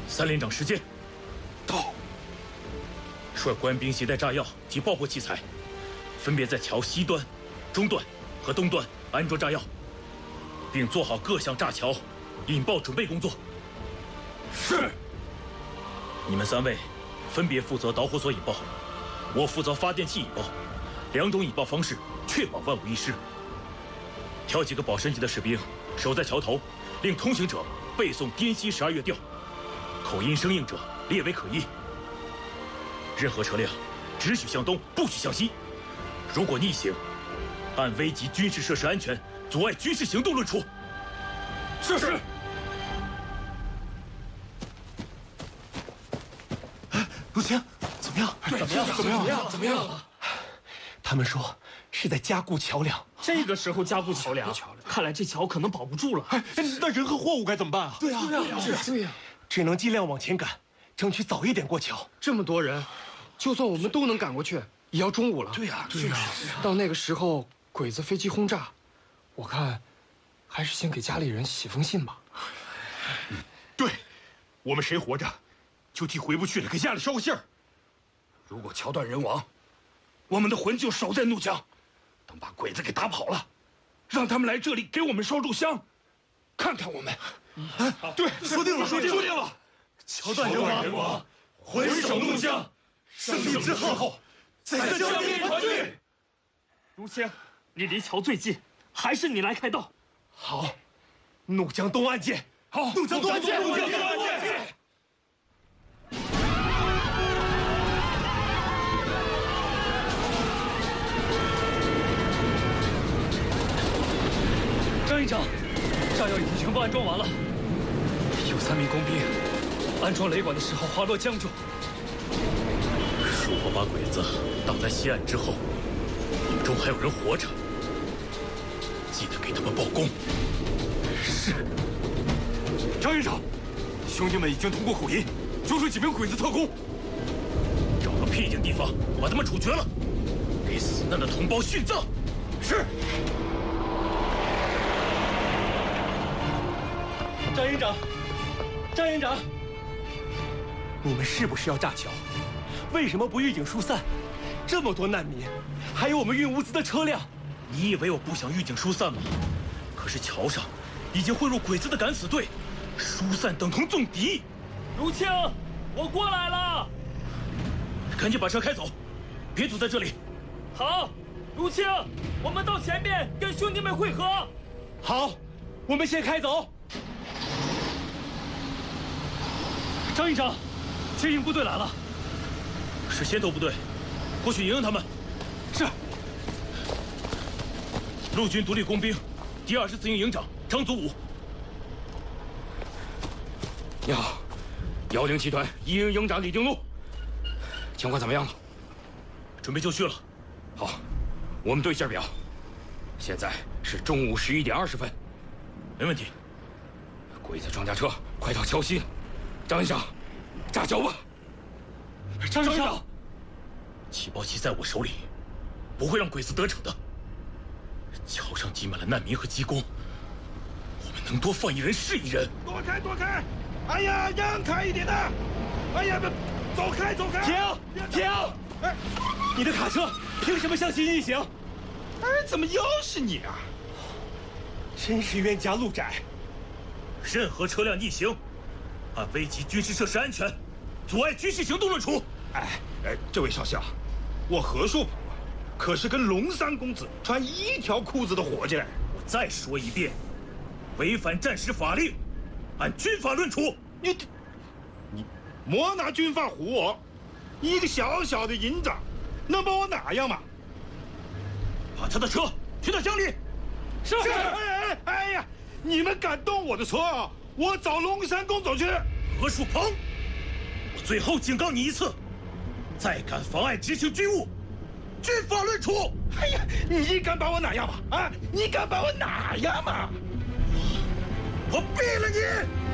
3连长时间到。 率官兵携带炸药及爆破器材，分别在桥西端、中段和东段安装炸药，并做好各项炸桥引爆准备工作。 是。 你们3位分别负责导火索引爆，我负责发电器引爆，2种引爆方式确保万无一失。挑几个保身级的士兵守在桥头，令通行者背诵滇西12月调，口音生硬者列为可疑。任何车辆只许向东，不许向西。如果逆行，按危及军事设施安全、阻碍军事行动论处。 是。 陆青，怎么样？ 怎么样？ 他们说是在加固桥梁。 这个时候加固桥梁，看来这桥可能保不住了。 那人和货物该怎么办啊？ 对呀， 只能尽量往前赶，争取早一点过桥。 这么多人，就算我们都能赶过去，也要中午了。 对呀。 到那个时候，鬼子飞机轰炸，我看还是先给家里人写封信吧。 对，我们谁活着，就替回不去的给家里捎个信儿。如果桥断人亡，我们的魂就守在怒江，等把鬼子给打跑了，让他们来这里给我们烧炷香，看看我们。对，说定了。 桥断人亡， 魂守怒江，胜利之后再消灭团聚。 如清，你离桥最近，还是你来开道。 好，怒江东岸见。 好， 怒江东岸见。 张营长，炸药已经全部安装完了，有3名工兵安装雷管的时候滑落江中。如果把鬼子挡在西岸之后，你们中还有人活着，记得给他们报功。 是。 张营长，兄弟们已经通过口音揪出几名鬼子特工， 找个僻静地方把他们处决了，给死难的同胞殉葬。 是。 张营长，你们是不是要炸桥？为什么不预警疏散？这么多难民，还有我们运物资的车辆， 你以为我不想预警疏散吗？可是桥上已经混入鬼子的敢死队，疏散等同纵敌。 如清，我过来了。 赶紧把车开走，别堵在这里。 好，如清，我们到前面跟兄弟们会合。 好，我们先开走。 张营长，接应部队来了，是先头部队，过去迎迎他们。 是。 陆军独立工兵第24营营长张祖武。 你好，107集团1营营长李定禄，情况怎么样了？ 准备就绪了。 好，我们对一下表，现在是中午11点20分。 没问题。 鬼子装甲车快到桥西了，张营长，炸桥吧！ 张营长， 起爆器在我手里，不会让鬼子得逞的。桥上挤满了难民和机工，我们能多放1人是1人。 躲开！哎呀，让开一点的！哎呀，走开！ 停！ 哎， 你的卡车凭什么向西逆行？ 哎，怎么又是你啊？ 真是冤家路窄。 任何车辆逆行，按危及军事设施安全、阻碍军事行动论处。 哎，这位少校，我何处不过，可是跟龙三公子穿一条裤子的伙计嘞。 我再说一遍，违反战时法令，按军法论处。 你莫拿军法唬我！你一个小小的营长，能把我哪样嘛？ 把他的车推到江里。 是。哎呀，你们敢动我的车，我找龙山公走去。 何树鹏，我最后警告你一次，再敢妨碍执行军务，军法论处。 哎呀，你敢把我哪样嘛？啊，你敢把我哪样嘛？ 我毙了你！